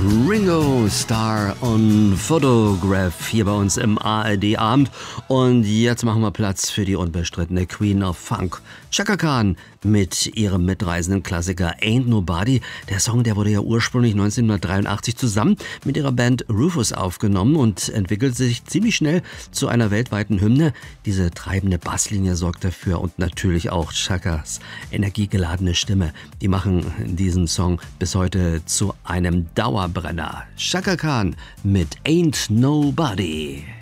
Ringo Starr on Photograph hier bei uns im ARD-Abend. Und jetzt machen wir Platz für die unbestrittene Queen of Funk, Chaka Khan, mit ihrem mitreisenden Klassiker Ain't Nobody. Der Song, der wurde ja ursprünglich 1983 zusammen mit ihrer Band Rufus aufgenommen und entwickelt sich ziemlich schnell zu einer weltweiten Hymne. Diese treibende Basslinie sorgt dafür und natürlich auch Chakas energiegeladene Stimme. Die machen diesen Song bis heute zu einem Dauerbrenner. Chaka Khan mit Ain't Nobody.